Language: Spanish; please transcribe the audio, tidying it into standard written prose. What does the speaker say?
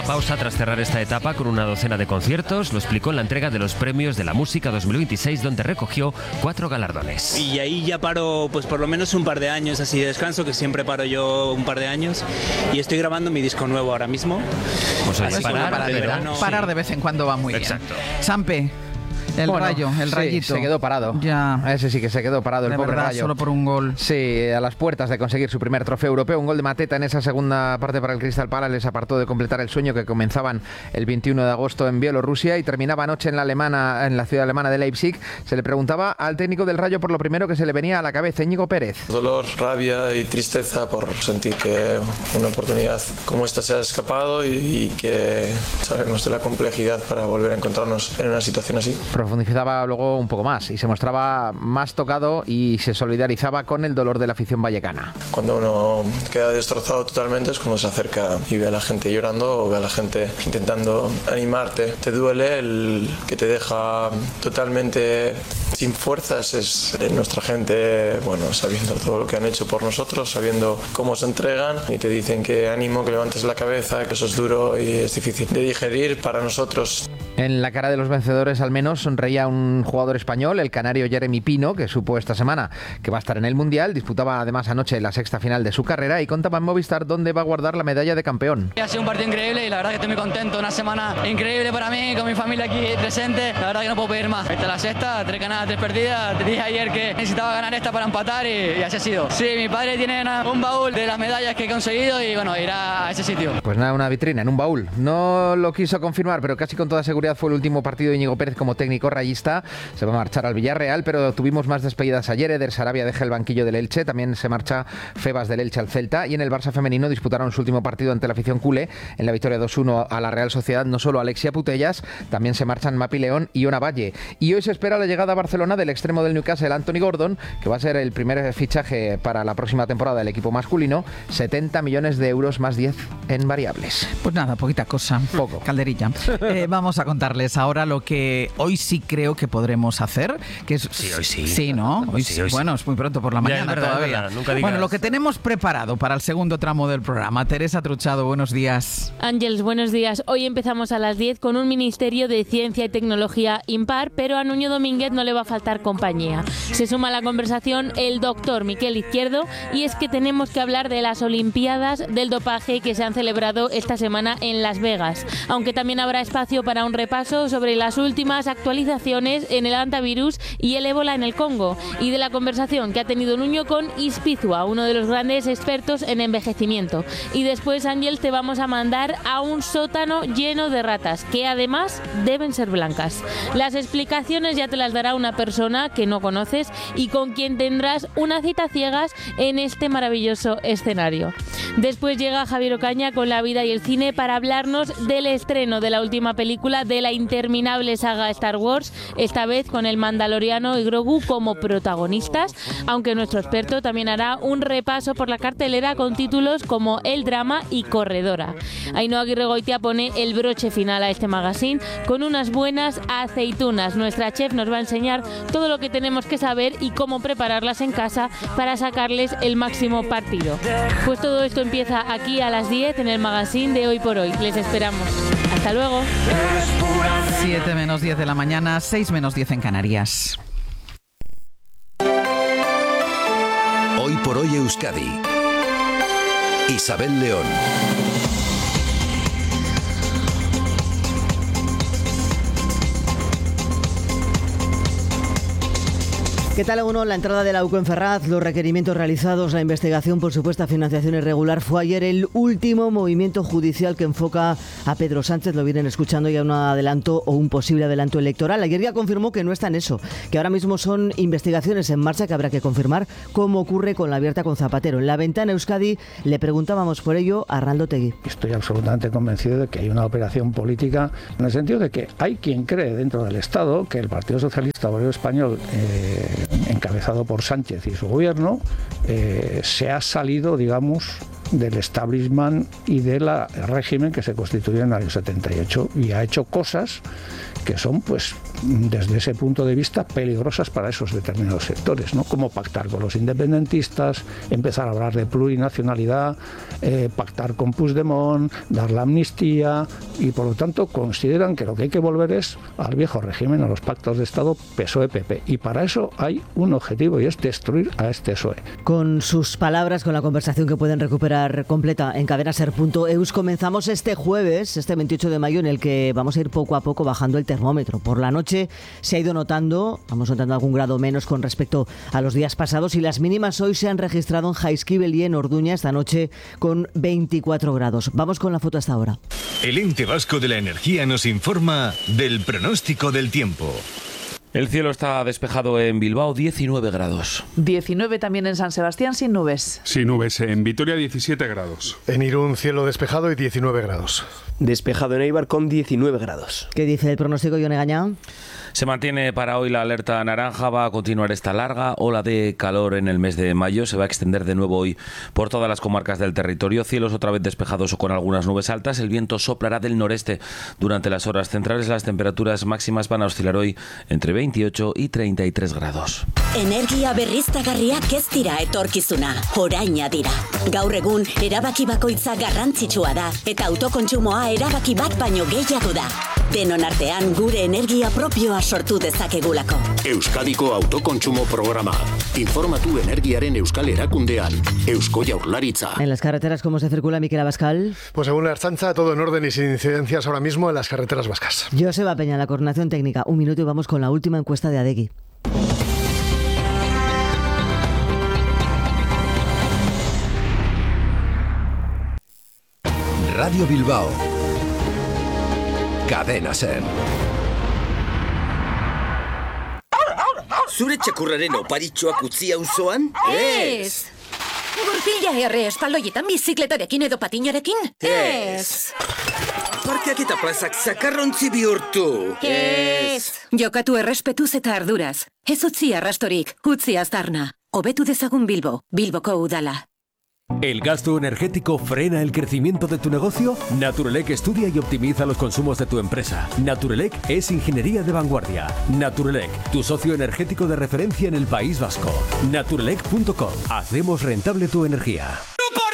una pausa tras cerrar esta etapa con una docena de conciertos. Lo explicó en la entrega de los premios de la música 2026, donde recogió 4 galardones. Y ahí ya paro pues por lo menos un par de años así de descanso, que siempre paro yo un par de años, y estoy grabando mi disco nuevo ahora mismo. Pues oye, parar de vez en cuando va muy bien. Exacto. Sampe. El rayito. Se quedó parado. Ya. Ese sí que se quedó parado, el pobre Rayo. Solo por un gol. Sí, a las puertas de conseguir su primer trofeo europeo. Un gol de Mateta en esa segunda parte para el Crystal Palace les apartó de completar el sueño que comenzaban el 21 de agosto en Bielorrusia y terminaba anoche en la ciudad alemana de Leipzig. Se le preguntaba al técnico del Rayo por lo primero que se le venía a la cabeza, Íñigo Pérez. Dolor, rabia y tristeza por sentir que una oportunidad como esta se ha escapado y que sabemos de la complejidad para volver a encontrarnos en una situación así. Profundizaba luego un poco más y se mostraba más tocado y se solidarizaba con el dolor de la afición vallecana. Cuando uno queda destrozado totalmente es cuando se acerca y ve a la gente llorando o ve a la gente intentando animarte. Te duele el que te deja totalmente sin fuerzas. Es nuestra gente, bueno, sabiendo todo lo que han hecho por nosotros, sabiendo cómo se entregan y te dicen que ánimo, que levantes la cabeza, que eso es duro y es difícil de digerir para nosotros. En la cara de los vencedores al menos sonreía un jugador español, el canario Jeremy Pino, que supo esta semana que va a estar en el Mundial. Disputaba además anoche la sexta final de su carrera y contaba en Movistar dónde va a guardar la medalla de campeón. Ha sido un partido increíble y la verdad que estoy muy contento. Una semana increíble para mí, con mi familia aquí presente. La verdad que no puedo pedir más. Esta es la sexta, 3 ganadas, 3 perdidas. Te dije ayer que necesitaba ganar esta para empatar y así ha sido. Sí, mi padre tiene un baúl de las medallas que he conseguido y bueno, irá a ese sitio. Pues nada, una vitrina en un baúl. No lo quiso confirmar, pero casi con toda seguridad fue el último partido de Íñigo Pérez como técnico rayista. Se va a marchar al Villarreal, pero tuvimos más despedidas ayer. Eder Sarabia deja el banquillo del Elche, también se marcha Febas del Elche al Celta, y en el Barça femenino disputaron su último partido ante la afición culé en la victoria 2-1 a la Real Sociedad. No solo Alexia Putellas, también se marchan Mapi León y Ona Valle. Y hoy se espera la llegada a Barcelona del extremo del Newcastle, Anthony Gordon, que va a ser el primer fichaje para la próxima temporada del equipo masculino. 70 millones de euros más 10 en variables. Pues nada, poquita cosa. Poco. Calderilla. Vamos a contarles ahora lo que hoy sí creo que podremos hacer, que es... Sí, hoy sí. Sí, ¿no? Hoy sí. Bueno, es muy pronto por la mañana, es verdad, todavía. Es verdad, nunca digas. Bueno, lo que tenemos preparado para el segundo tramo del programa. Teresa Truchado, buenos días. Ángels, buenos días. Hoy empezamos a las 10 con un Ministerio de Ciencia y Tecnología impar, pero a Nuño Domínguez no le va a faltar compañía. Se suma a la conversación el doctor Miquel Izquierdo, y es que tenemos que hablar de las Olimpiadas del dopaje que se han celebrado esta semana en Las Vegas, aunque también habrá espacio para un repaso sobre las últimas actualizaciones en el antivirus y el ébola en el Congo, y de la conversación que ha tenido Nuño con Ispizua, uno de los grandes expertos en envejecimiento. Y después, Ángel, te vamos a mandar a un sótano lleno de ratas, que además deben ser blancas. Las explicaciones ya te las dará una persona que no conoces y con quien tendrás una cita ciegas en este maravilloso escenario. Después llega Javier Ocaña con la vida y el cine para hablarnos del estreno de la última película de la interminable saga Star Wars, esta vez con el Mandaloriano y Grogu como protagonistas, aunque nuestro experto también hará un repaso por la cartelera con títulos como El Drama y Corredora. Ainhoa Aguirregoitia pone el broche final a este magazine con unas buenas aceitunas. Nuestra chef nos va a enseñar todo lo que tenemos que saber y cómo prepararlas en casa para sacarles el máximo partido. Pues todo esto empieza aquí a las 10 en el magazine de Hoy por Hoy. Les esperamos. Hasta luego. 7 menos 10 de la mañana, 6 menos 10 en Canarias. Hoy por Hoy Euskadi. Isabel León. ¿Qué tal, uno? La entrada de la UCO en Ferraz, los requerimientos realizados, la investigación por supuesta financiación irregular. Fue ayer el último movimiento judicial que enfoca a Pedro Sánchez. Lo vienen escuchando ya, un adelanto o un posible adelanto electoral. Ayer ya confirmó que no está en eso, que ahora mismo son investigaciones en marcha que habrá que confirmar, como ocurre con la abierta con Zapatero. En la ventana Euskadi le preguntábamos por ello a Arnaldo Tegui. Estoy absolutamente convencido de que hay una operación política, en el sentido de que hay quien cree dentro del Estado que el Partido Socialista Obrero Español, encabezado por Sánchez y su gobierno, se ha salido, digamos, del establishment y del régimen que se constituyó en el año 78, y ha hecho cosas que son, pues, desde ese punto de vista, peligrosas para esos determinados sectores, ¿no? Como pactar con los independentistas, empezar a hablar de plurinacionalidad, pactar con Puigdemont, dar la amnistía, y por lo tanto consideran que lo que hay que volver es al viejo régimen, a los pactos de Estado PSOE-PP, y para eso hay un objetivo, y es destruir a este PSOE. Con sus palabras, con la conversación que pueden recuperar completa en cadenaser.eus, comenzamos este jueves, este 28 de mayo, en el que vamos a ir poco a poco bajando el termómetro. Por la noche se ha ido vamos notando algún grado menos con respecto a los días pasados, y las mínimas hoy se han registrado en Jaizkibel y en Orduña esta noche con 24 grados. Vamos con la foto hasta ahora. El Ente Vasco de la Energía nos informa del pronóstico del tiempo. El cielo está despejado en Bilbao, 19 grados. 19 también en San Sebastián, sin nubes. Sin nubes, en Vitoria 17 grados. En Irún, cielo despejado y 19 grados. Despejado en Eibar con 19 grados. ¿Qué dice el pronóstico, Ione Gañán? Se mantiene para hoy la alerta naranja, va a continuar esta larga ola de calor en el mes de mayo, se va a extender de nuevo hoy por todas las comarcas del territorio, cielos otra vez despejados o con algunas nubes altas, el viento soplará del noreste durante las horas centrales, las temperaturas máximas van a oscilar hoy entre 28 y 33 grados. Energia berriztagarriak ez dira etorkizuna, oraina dira. Gaur egun, erabaki bakoitza garrantzitsua da, eta autokontsumoa erabaki bat baino gehiago da. Denon artean gure energia propioa sortu dezakegulako. Euskadiko autokontsumo programa. Informatu energiaren euskal erakundean. Eusko Jaurlaritza. En las carreteras, ¿cómo se circula, Miquel Abascal? Pues según la Ertzaintza, todo en orden y sin incidencias ahora mismo en las carreteras vascas. Joseba Peña, la coordinación técnica. Un minuto y vamos con la última encuesta de Adegi. Radio Bilbao. Cadena Ser. Zure txakurraren oparitxoak utzi auzoan? Ez! Gurpila erre espaldoietan bizikletarekin edo patinarekin? Ez! Parkeak eta plazak zakarrontzi bihurtu? Ez! Jokatu errespetuz eta arduraz. Ez utzi arrastorik, utzi aztarna. Hobetu dezagun Bilbo, Bilboko udala. ¿El gasto energético frena el crecimiento de tu negocio? Naturelec estudia y optimiza los consumos de tu empresa. Naturelec es ingeniería de vanguardia. Naturelec, tu socio energético de referencia en el País Vasco. Naturelec.com. Hacemos rentable tu energía.